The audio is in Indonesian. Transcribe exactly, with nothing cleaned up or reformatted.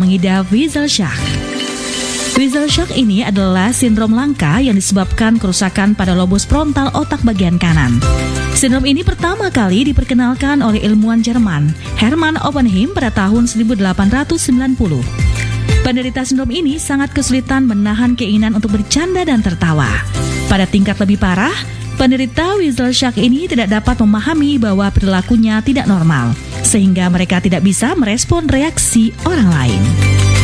mengidap Wieselschach. Wieselschach ini adalah sindrom langka yang disebabkan kerusakan pada lobus frontal otak bagian kanan. Sindrom ini pertama kali diperkenalkan oleh ilmuwan Jerman, Hermann Oppenheim pada tahun seribu delapan ratus sembilan puluh. Penderita sindrom ini sangat kesulitan menahan keinginan untuk bercanda dan tertawa. Pada tingkat lebih parah, penderita Wieselschach ini tidak dapat memahami bahwa perilakunya tidak normal, sehingga mereka tidak bisa merespon reaksi orang lain.